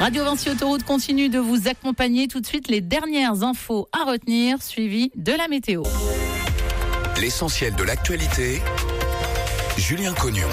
Radio Vinci Autoroute continue de vous accompagner. Tout de suite, les dernières infos à retenir, suivies de la météo. L'essentiel de l'actualité, Julien Cognon.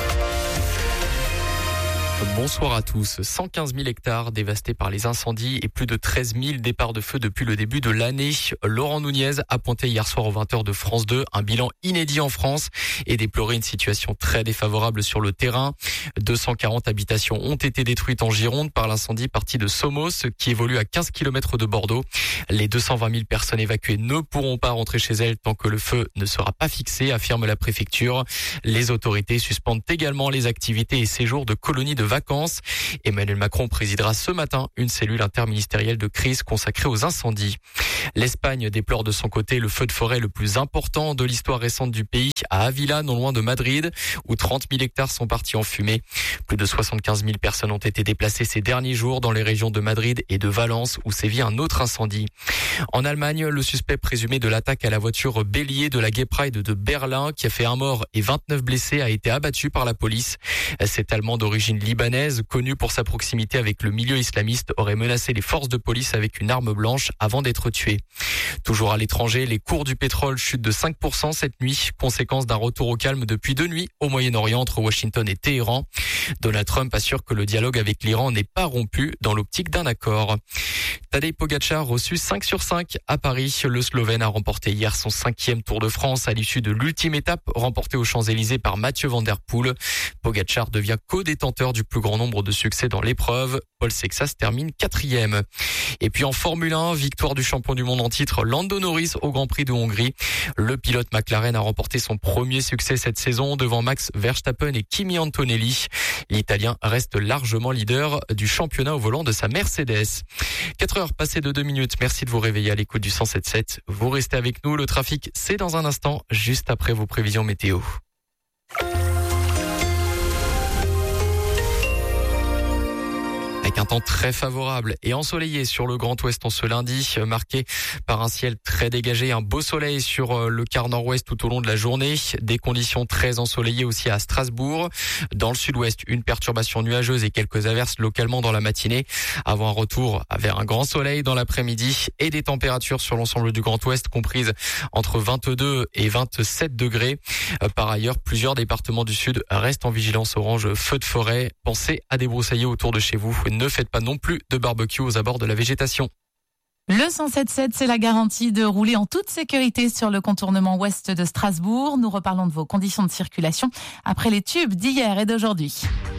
Bonsoir à tous. 115 000 hectares dévastés par les incendies et plus de 13 000 départs de feu depuis le début de l'année. Laurent Nunez a pointé hier soir aux 20h de France 2 un bilan inédit en France et déploré une situation très défavorable sur le terrain. 240 habitations ont été détruites en Gironde par l'incendie parti de Somos qui évolue à 15 km de Bordeaux. Les 220 000 personnes évacuées ne pourront pas rentrer chez elles tant que le feu ne sera pas fixé, affirme la préfecture. Les autorités suspendent également les activités et séjours de colonies de vacances. Emmanuel Macron présidera ce matin une cellule interministérielle de crise consacrée aux incendies. L'Espagne déplore de son côté le feu de forêt le plus important de l'histoire récente du pays à Ávila, non loin de Madrid, où 30 000 hectares sont partis en fumée. Plus de 75 000 personnes ont été déplacées ces derniers jours dans les régions de Madrid et de Valence, où sévit un autre incendie. En Allemagne, le suspect présumé de l'attaque à la voiture bélier de la Gay Pride de Berlin, qui a fait un mort et 29 blessés, a été abattu par la police. Cet Allemand d'origine libanaise, connu pour sa proximité avec le milieu islamiste, aurait menacé les forces de police avec une arme blanche avant d'être tué. Toujours à l'étranger, les cours du pétrole chutent de 5% cette nuit, conséquence d'un retour au calme depuis 2 nuits au Moyen-Orient entre Washington et Téhéran. Donald Trump assure que le dialogue avec l'Iran n'est pas rompu dans l'optique d'un accord. Tadej Pogačar reçu 5 sur 5 à Paris. Le Slovène a remporté hier son 5e Tour de France à l'issue de l'ultime étape remportée aux Champs-Élysées par Mathieu Van Der Poel. Pogačar devient co-détenteur du plus grand nombre de succès dans l'épreuve. Paul Sexas termine 4e. Et puis en Formule 1, victoire du champion du monde en titre Lando Norris au Grand Prix de Hongrie. Le pilote McLaren a remporté son premier succès cette saison devant Max Verstappen et Kimi Antonelli. L'Italien reste largement leader du championnat au volant de sa Mercedes. 4 heures passées de 2 minutes. Merci de vous réveiller à l'écoute du 107.7. Vous restez avec nous. Le trafic, c'est dans un instant, juste après vos prévisions météo. Avec un temps très favorable et ensoleillé sur le Grand Ouest en ce lundi, marqué par un ciel très dégagé, un beau soleil sur le quart nord-ouest tout au long de la journée, des conditions très ensoleillées aussi à Strasbourg. Dans le sud-ouest, une perturbation nuageuse et quelques averses localement dans la matinée, avant un retour vers un grand soleil dans l'après-midi et des températures sur l'ensemble du Grand Ouest comprises entre 22 et 27 degrés. Par ailleurs, plusieurs départements du sud restent en vigilance orange feu de forêt. Pensez à débroussailler autour de chez vous. Ne faites pas non plus de barbecue aux abords de la végétation. Le 107.7, c'est la garantie de rouler en toute sécurité sur le contournement ouest de Strasbourg. Nous reparlons de vos conditions de circulation après les tubes d'hier et d'aujourd'hui.